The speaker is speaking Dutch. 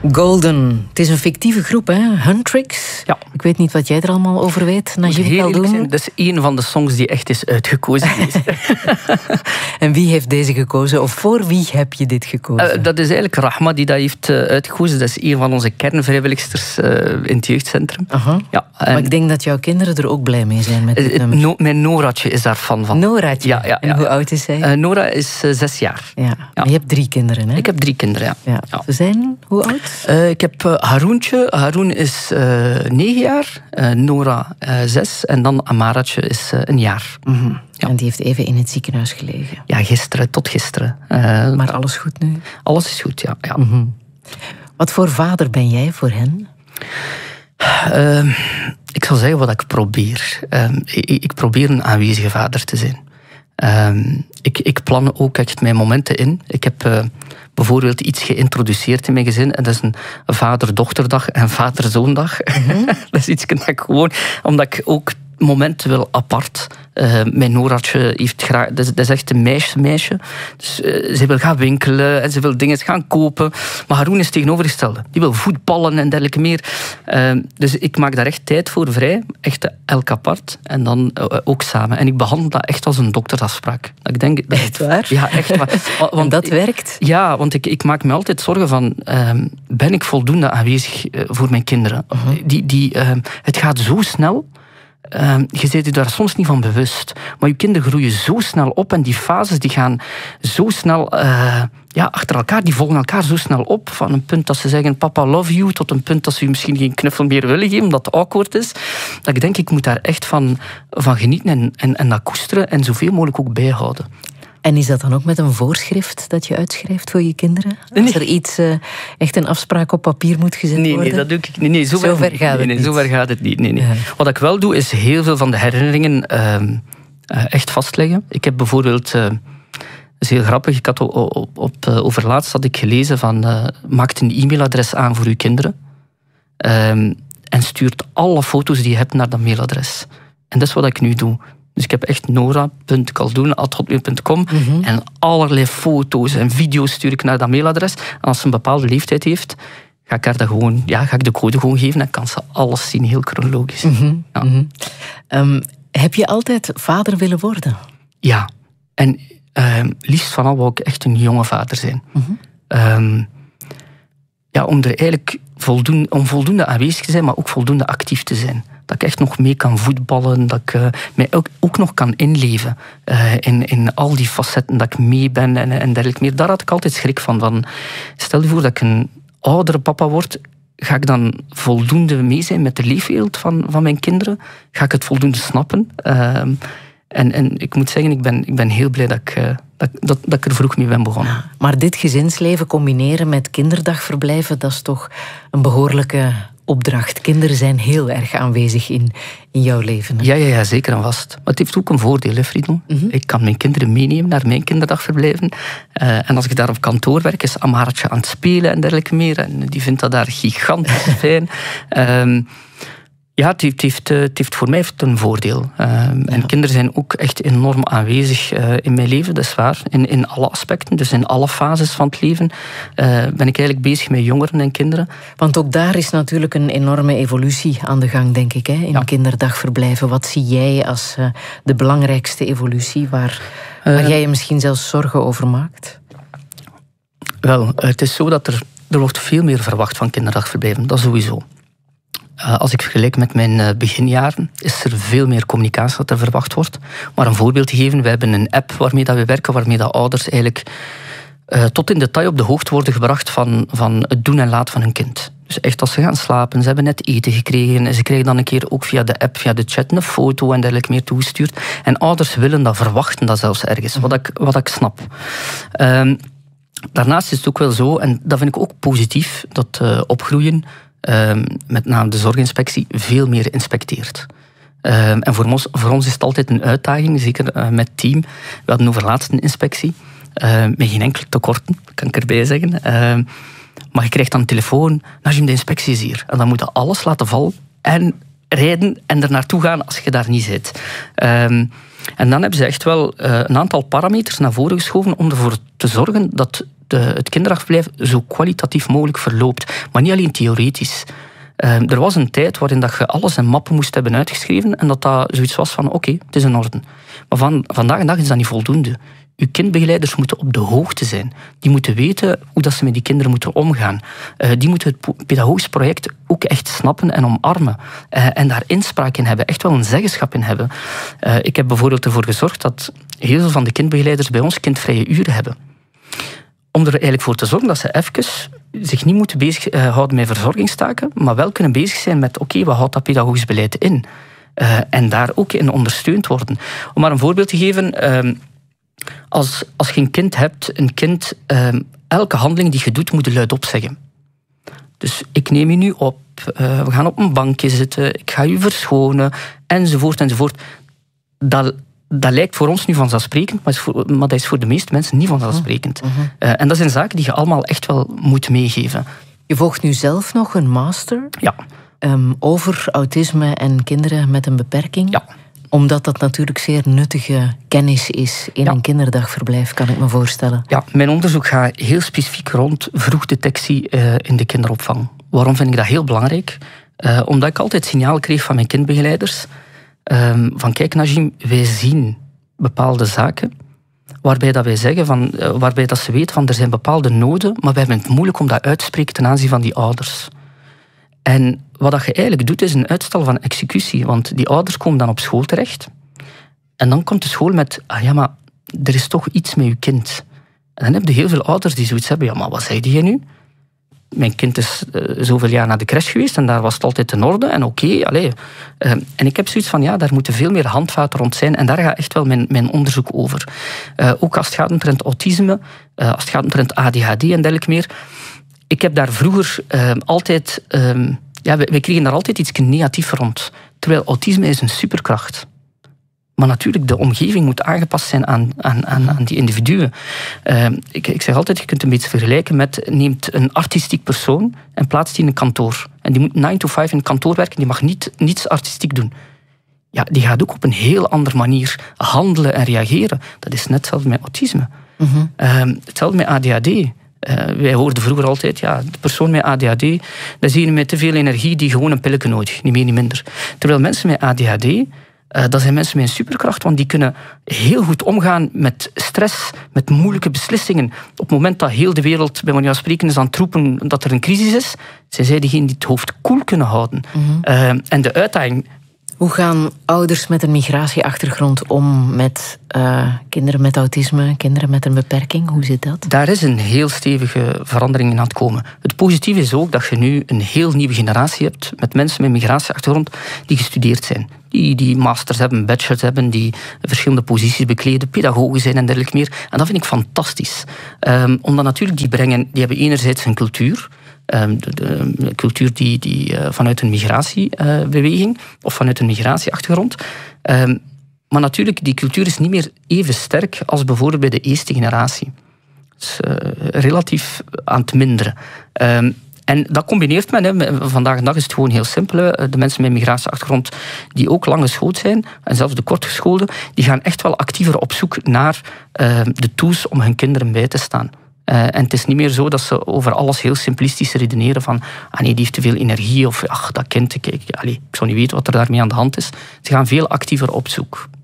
Golden. Het is een fictieve groep, hè? Huntrix. Ja. Ik weet niet wat jij er allemaal over weet, Najib Khaldoun. Dat is één van de songs die echt is uitgekozen. En wie heeft deze gekozen? Of voor wie heb je dit gekozen? Dat is eigenlijk Rahma die dat heeft uitgekozen. Dat is een van onze kernvrijwilligsters in het jeugdcentrum. Ja, maar ik denk dat jouw kinderen er ook blij mee zijn met dit nummer. Mijn Noratje is daar fan van. Noratje? Ja. En hoe oud is zij? Nora is 6 jaar. Ja. Maar je hebt 3 kinderen, hè? Ik heb 3 kinderen, ja. Ze zijn hoe oud? Ik heb Haroentje. Haroen is 9 jaar. Nora 6. En dan Amaratje is 1 jaar. Ja. En die heeft even in het ziekenhuis gelegen. Ja, tot gisteren. Maar alles goed nu? Alles is goed, ja. Wat voor vader ben jij voor hen? Ik zal zeggen wat ik probeer. Ik probeer een aanwezige vader te zijn. Ik plan ook echt mijn momenten in. Ik heb bijvoorbeeld iets geïntroduceerd in mijn gezin. En dat is een vader-dochterdag en vader-zoondag. Dat is iets dat ik gewoon... Omdat ik ook momenten wil apart. Mijn Noratje heeft graag... Dat is echt een meisje. Dus ze wil gaan winkelen en ze wil dingen gaan kopen. Maar Haroen is tegenovergestelde. Die wil voetballen en dergelijke meer. Dus ik maak daar echt tijd voor vrij. Echt elk apart. En dan ook samen. En ik behandel dat echt als een doktersafspraak. Ik denk, echt waar? Ja, echt waar. Want en dat werkt? Ja, want ik maak me altijd zorgen van... ben ik voldoende aanwezig voor mijn kinderen? Het gaat zo snel... je bent je daar soms niet van bewust. Maar je kinderen groeien zo snel op en die fases die gaan zo snel achter elkaar, die volgen elkaar zo snel op. Van een punt dat ze zeggen papa love you, tot een punt dat ze je misschien geen knuffel meer willen geven, omdat het awkward is. Dat ik denk, ik moet daar echt van genieten en dat koesteren en zoveel mogelijk ook bijhouden. En is dat dan ook met een voorschrift dat je uitschrijft voor je kinderen? Als er iets, echt een afspraak op papier moet gezet worden? Nee, dat doe ik niet. Nee, zover gaat het niet. Nee. Ja. Wat ik wel doe, is heel veel van de herinneringen echt vastleggen. Ik heb bijvoorbeeld... dat is heel grappig. Ik had overlaatst had ik gelezen van... maak een e-mailadres aan voor uw kinderen. En stuurt alle foto's die je hebt naar dat mailadres. En dat is wat ik nu doe. Dus ik heb echt nora.khaldoun@hotmail.com en allerlei foto's en video's stuur ik naar dat mailadres. En als ze een bepaalde leeftijd heeft, ga ik haar dat gewoon, ga ik de code gewoon geven en kan ze alles zien, heel chronologisch. Heb je altijd vader willen worden? Ja. En liefst van al wou ik echt een jonge vader zijn. Om er eigenlijk voldoende aanwezig te zijn, maar ook voldoende actief te zijn. Dat ik echt nog mee kan voetballen, dat ik mij ook nog kan inleven in al die facetten, dat ik mee ben en dergelijke meer. Daar had ik altijd schrik van. Stel je voor dat ik een oudere papa word, ga ik dan voldoende mee zijn met de leefwereld van mijn kinderen? Ga ik het voldoende snappen? En ik moet zeggen, ik ben heel blij dat ik er vroeg mee ben begonnen. Ja, maar dit gezinsleven combineren met kinderdagverblijven, dat is toch een behoorlijke opdracht. Kinderen zijn heel erg aanwezig in jouw leven. Hè? Ja, zeker en vast. Maar het heeft ook een voordeel, hè, Friedel. Ik kan mijn kinderen meenemen naar mijn kinderdagverblijven. En als ik daar op kantoor werk, is Amaratje aan het spelen en dergelijke meer. En die vindt dat daar gigantisch fijn. Ja, het heeft voor mij een voordeel. En kinderen zijn ook echt enorm aanwezig in mijn leven, dat is waar. In alle aspecten, dus in alle fases van het leven ben ik eigenlijk bezig met jongeren en kinderen. Want ook daar is natuurlijk een enorme evolutie aan de gang, denk ik, hè? In kinderdagverblijven. Wat zie jij als de belangrijkste evolutie waar jij je misschien zelfs zorgen over maakt? Wel, het is zo dat er wordt veel meer verwacht van kinderdagverblijven, dat sowieso. Als ik vergelijk met mijn beginjaren, is er veel meer communicatie dat er verwacht wordt. Maar een voorbeeld te geven, we hebben een app waarmee dat we werken, waarmee dat ouders eigenlijk tot in detail op de hoogte worden gebracht van het doen en laten van hun kind. Dus echt als ze gaan slapen, ze hebben net eten gekregen, en ze krijgen dan een keer ook via de app, via de chat, een foto en dergelijke meer toegestuurd. En ouders willen dat, verwachten dat zelfs ergens, wat ik snap. Daarnaast is het ook wel zo, en dat vind ik ook positief, dat opgroeien... met name de zorginspectie, veel meer inspecteert. En voor ons is het altijd een uitdaging, zeker met het team. We hadden overlaatst een inspectie, met geen enkele tekorten, kan ik erbij zeggen. Maar je krijgt dan een telefoon, Najib, de inspectie is hier. En dan moet je alles laten vallen en rijden en er naartoe gaan als je daar niet zit. En dan hebben ze echt wel een aantal parameters naar voren geschoven om ervoor te zorgen dat het kinderdagverblijf zo kwalitatief mogelijk verloopt. Maar niet alleen theoretisch. Er was een tijd waarin dat je alles in mappen moest hebben uitgeschreven en dat zoiets was van oké, het is in orde. Maar vandaag de dag is dat niet voldoende. Uw kindbegeleiders moeten op de hoogte zijn. Die moeten weten hoe dat ze met die kinderen moeten omgaan. Die moeten het pedagogisch project ook echt snappen en omarmen. En daar inspraak in hebben, echt wel een zeggenschap in hebben. Ik heb bijvoorbeeld ervoor gezorgd dat heel veel van de kindbegeleiders bij ons kindvrije uren hebben. Om er eigenlijk voor te zorgen dat ze even zich niet moeten bezighouden met verzorgingstaken, maar wel kunnen bezig zijn met oké, wat houdt dat pedagogisch beleid in? En daar ook in ondersteund worden. Om maar een voorbeeld te geven, als je een kind hebt, elke handeling die je doet, moet je luidop zeggen. Dus ik neem je nu op, we gaan op een bankje zitten, ik ga je verschonen, enzovoort, enzovoort. Dat lijkt voor ons nu vanzelfsprekend, maar dat is voor de meeste mensen niet vanzelfsprekend. En dat zijn zaken die je allemaal echt wel moet meegeven. Je volgt nu zelf nog een master over autisme en kinderen met een beperking. Ja. Omdat dat natuurlijk zeer nuttige kennis is in een kinderdagverblijf, kan ik me voorstellen. Ja, mijn onderzoek gaat heel specifiek rond vroegdetectie in de kinderopvang. Waarom vind ik dat heel belangrijk? Omdat ik altijd signaal kreeg van mijn kindbegeleiders van kijk Najim, wij zien bepaalde zaken waarbij dat wij zeggen waarbij dat ze weten van er zijn bepaalde noden, maar we hebben het moeilijk om dat uit te spreken ten aanzien van die ouders. En wat dat je eigenlijk doet, is een uitstel van executie. Want die ouders komen dan op school terecht. En dan komt de school met, maar er is toch iets met je kind. En dan heb je heel veel ouders die zoiets hebben, maar wat zeg je nu? Mijn kind is zoveel jaar naar de crash geweest en daar was het altijd in orde. En en ik heb zoiets van, daar moeten veel meer handvaten rond zijn. En daar gaat echt wel mijn onderzoek over. Ook als het gaat omtrent autisme, als het gaat omtrent ADHD en dergelijke meer. Ik heb daar vroeger altijd... wij kregen daar altijd iets negatiefs rond. Terwijl autisme is een superkracht. Maar natuurlijk, de omgeving moet aangepast zijn aan die individuen. Ik zeg altijd, je kunt een beetje vergelijken met... neemt een artistiek persoon en plaatst die in een kantoor. En die moet 9 to 5 in een kantoor werken. Die mag niets artistiek doen. Ja, die gaat ook op een heel andere manier handelen en reageren. Dat is net hetzelfde met autisme. Hetzelfde met ADHD. Wij hoorden vroeger altijd, de persoon met ADHD, dat zie je met te veel energie, die gewoon een pilletje nodig, niet meer, niet minder. Terwijl mensen met ADHD, dat zijn mensen met een superkracht, want die kunnen heel goed omgaan met stress, met moeilijke beslissingen. Op het moment dat heel de wereld, bij manier van spreken, is aan het roepen dat er een crisis is, zijn zij diegenen die het hoofd koel kunnen houden. En de uitdaging... Hoe gaan ouders met een migratieachtergrond om met kinderen met autisme, kinderen met een beperking? Hoe zit dat? Daar is een heel stevige verandering in aan het komen. Het positieve is ook dat je nu een heel nieuwe generatie hebt met mensen met migratieachtergrond die gestudeerd zijn. Die masters hebben, bachelors hebben, die verschillende posities bekleden, pedagogen zijn en dergelijke meer. En dat vind ik fantastisch. Omdat natuurlijk die hebben enerzijds een cultuur, de cultuur die vanuit een migratiebeweging of vanuit een migratieachtergrond. Maar natuurlijk, die cultuur is niet meer even sterk als bijvoorbeeld bij de eerste generatie. Dus relatief aan het minderen. En dat combineert men. Vandaag de dag is het gewoon heel simpel. De mensen met migratieachtergrond die ook lang geschoold zijn, en zelfs de kortgeschoolden, die gaan echt wel actiever op zoek naar de tools om hun kinderen bij te staan. En het is niet meer zo dat ze over alles heel simplistisch redeneren van die heeft te veel energie of dat kind, ik zou niet weten wat er daarmee aan de hand is. Ze gaan veel actiever op zoek.